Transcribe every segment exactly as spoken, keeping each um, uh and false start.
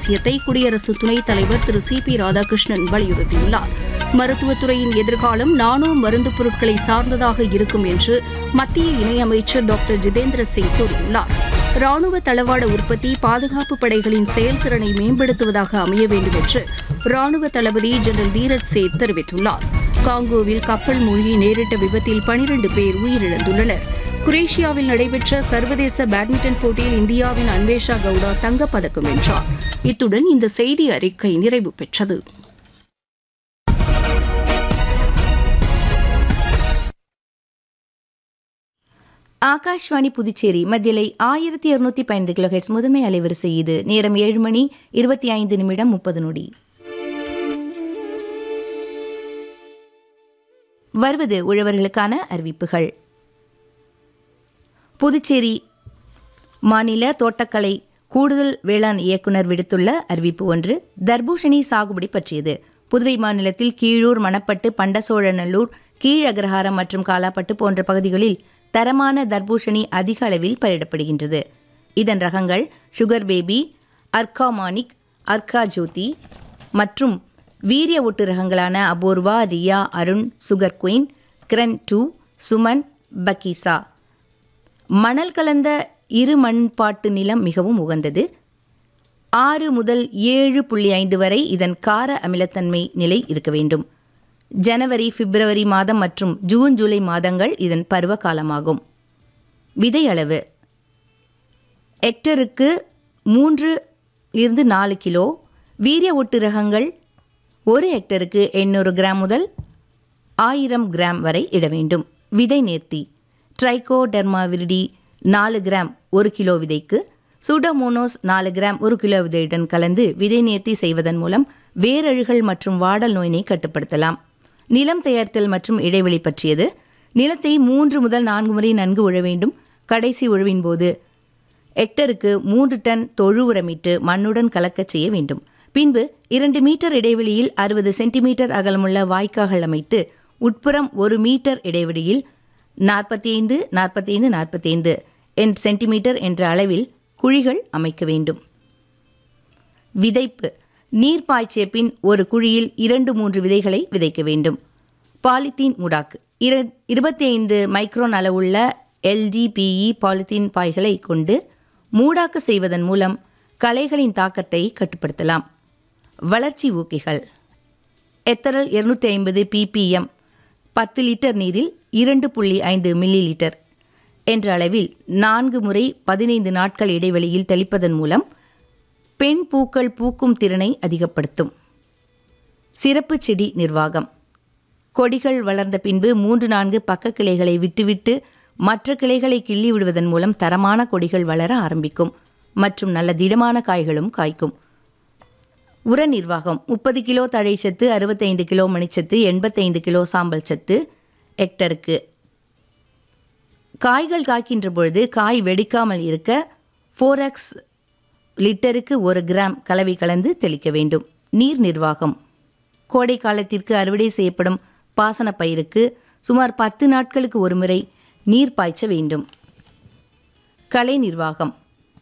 அவசியத்தை குடியரசு துணைத் தலைவர் திரு சி பி ராதாகிருஷ்ணன் வலியுறுத்தியுள்ளார். மருத்துவத்துறையின் எதிர்காலம் நானோ மருந்து பொருட்களை சார்ந்ததாக இருக்கும் என்று மத்திய இணையமைச்சர் டாக்டர் ஜிதேந்திர சிங் கூறியுள்ளார். ராணுவ தளவாட உற்பத்தி பாதுகாப்பு படைகளின் செயல்திறனை மேம்படுத்துவதாக அமைய வேண்டும் என்று ராணுவ தளபதி ஜெனரல் தீரஜ் சேத் தெரிவித்துள்ளார். காங்கோவில் கப்பல் மூழ்கி நேரிட்ட விபத்தில் பனிரண்டு பேர் உயிரிழந்துள்ளனர். குரேஷியாவில் நடைபெற்ற சர்வதேச பேட்மிண்டன் போட்டியில் இந்தியாவின் அன்வேஷா கவுடா தங்கப்பதக்கம் வென்றார். இத்துடன் இந்த செய்தி அறிக்கை நிறைவு பெற்றது. ஆகாஷ்வாணி புதுச்சேரி மத்தியலை ஆயிரத்தி இருநூத்தி பதினைந்து கிலோஹெட்ஸ் முதன்மை அலைவரிசை. இது நேரம் ஏழு மணி இருபத்தி ஐந்து நிமிடம் முப்பது நொடி. வருவது உழவர்களுக்கான அறிவிப்புகள். புதுச்சேரி மாநில தோட்டக்கலை கூடுதல் வேளாண் இயக்குநர் விடுத்துள்ள அறிவிப்பு ஒன்று தர்பூசணி சாகுபடி பற்றியது. புதுவை மாநிலத்தில் கீழூர், மணப்பட்டு, பண்டசோழநல்லூர், கீழகரஹாரம் மற்றும் காலாப்பட்டு போன்ற பகுதிகளில் தரமான தர்பூசணி அதிக அளவில் பயிரிடப்படுகின்றது. இதன் ரகங்கள் சுகர் பேபி, அர்கா மானிக், அர்கா ஜோதி மற்றும் வீரிய ஒட்டு ரகங்களான Apoorva, Riya, Arun, sugar queen, Kiren two, Suman, பக்கீசா. மணல் கலந்த இரு மண்பாட்டு நிலம் மிகவும் உகந்தது. ஆறு முதல் ஏழு புள்ளி ஐந்து வரை இதன் கார அமிலத்தன்மை நிலை இருக்க வேண்டும். ஜனவரி, பிப்ரவரி மாதம் மற்றும் ஜூன், ஜூலை மாதங்கள் இதன் பருவ காலமாகும். விதை அளவு ஹெக்டருக்கு மூன்று இருந்து நாலு கிலோ. வீரிய ஒட்டு ரகங்கள் ஒரு ஹெக்டருக்கு எண்ணூறு கிராம் முதல் ஆயிரம் கிராம் வரை இட வேண்டும். விதை நேர்த்தி ட்ரைகோடெர்மா விரிடி நாலு கிராம் ஒரு கிலோ விதைக்கு, சூடோமோனோஸ் நாலு கிராம் ஒரு கிலோ விதையுடன் கலந்து விதை நேர்த்தி செய்வதன் மூலம் வேரழுகல் மற்றும் வாடல் நோயினை கட்டுப்படுத்தலாம். நிலம் தயாரித்தல் மற்றும் இடைவெளி பற்றியது. நிலத்தை மூன்று முதல் நான்கு முறை நன்கு உழ வேண்டும். கடைசி உழவின் போது ஹெக்டருக்கு மூன்று டன் தொழு உரமிட்டு மண்ணுடன் கலக்கச் செய்ய வேண்டும். பின்பு இரண்டு மீட்டர் இடைவெளியில் அறுபது சென்டிமீட்டர் அகலமுள்ள வாய்க்கால்கள் அமைத்து உட்புறம் ஒரு மீட்டர் இடைவெளியில் நாற்பத்தி ஐந்து நாற்பத்தி ஐந்து நாற்பத்தி ஐந்து சென்டிமீட்டர் என்ற அளவில் குழிகள் அமைக்க வேண்டும். விதைப்பு நீர் பாய்ச்சிய பின் ஒரு குழியில் இரண்டு மூன்று விதைகளை விதைக்க வேண்டும். பாலித்தீன் மூடாக்கு இருபத்தி ஐந்து மைக்ரோன் அளவுள்ள எல்டிபிஇ பாலித்தீன் பாய்களை கொண்டு மூடாக்கு செய்வதன் மூலம் களைகளின் தாக்கத்தை கட்டுப்படுத்தலாம். வளர்ச்சி ஊக்கிகள் எத்தரல் இருநூற்றி ஐம்பது பிபிஎம் பத்து லிட்டர் நீரில் இரண்டு புள்ளி ஐந்து மில்லி லிட்டர் என்ற அளவில் நான்கு முறை பதினைந்து நாட்கள் இடைவெளியில் தெளிப்பதன் மூலம் பெண் பூக்கள் பூக்கும் திறனை அதிகப்படுத்தும். சிறப்பு செடி நிர்வாகம் கொடிகள் வளர்ந்த பின்பு மூன்று நான்கு பக்க கிளைகளை விட்டுவிட்டு மற்ற கிளைகளை கிள்ளி விடுவதன் மூலம் தரமான கொடிகள் வளர ஆரம்பிக்கும் மற்றும் நல்ல திடமான காய்களும் காய்க்கும். உர நிர்வாகம் முப்பது கிலோ தழை சத்து, அறுபத்தைந்து கிலோ மணிச்சத்து, எண்பத்தைந்து கிலோ சாம்பல் சத்து ஹெக்டருக்கு. காய்கள் காய்க்கின்ற பொழுது காய் வெடிக்காமல் இருக்க ஃபோராக்ஸ் லிட்டருக்கு ஒரு கிராம் கலவை கலந்து தெளிக்க வேண்டும். நீர் நிர்வாகம் கோடை காலத்திற்கு அறுவடை செய்யப்படும் பாசன பயிருக்கு சுமார் பத்து நாட்களுக்கு ஒருமுறை நீர் பாய்ச்ச வேண்டும். களை நிர்வாகம்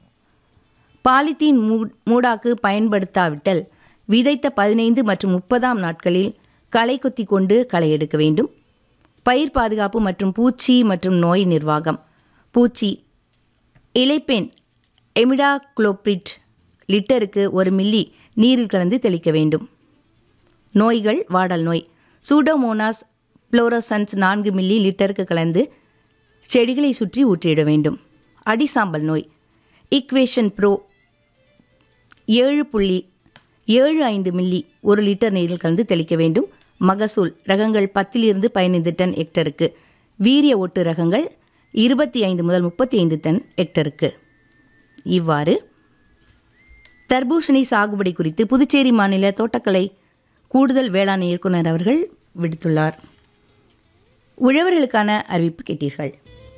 பாலித்தீன் மூடாக்கு பயன்படுத்தாவிட்டால் விதைத்த பதினைந்து மற்றும் முப்பதாம் நாட்களில் களை கொத்தி கொண்டு களை எடுக்க வேண்டும். பயிர் பாதுகாப்பு மற்றும் பூச்சி மற்றும் நோய் நிர்வாகம் பூச்சி இலைப்பெண் எமிடாக்ளோபிரிட் லிட்டருக்கு ஒரு மில்லி நீரில் கலந்து தெளிக்க வேண்டும். நோய்கள் வாடல் நோய் சூடோமோனாஸ் புளோரசன்ஸ் நான்கு மில்லி லிட்டருக்கு கலந்து செடிகளை சுற்றி ஊற்றிட வேண்டும். அடிசாம்பல் நோய் ஈக்வேஷன் ப்ரோ ஏழு புள்ளி ஏழு ஐந்து மில்லி ஒரு லிட்டர் நீரில் கலந்து தெளிக்க வேண்டும். மகசூல் ரகங்கள் பத்திலிருந்து பதினைந்து டன் ஹெக்டருக்கு. வீரிய ஒட்டு ரகங்கள் இருபத்தி ஐந்து முதல் முப்பத்தி ஐந்து டன் ஹெக்டருக்கு. இவ்வாறு தர்பூசணி சாகுபடி குறித்து புதுச்சேரி மாநில தோட்டக்கலை கூடுதல் வேளாண் இயக்குநர் அவர்கள் விடுத்துள்ளார். உழவர்களுக்கான அறிவிப்பு கேட்டீர்கள்.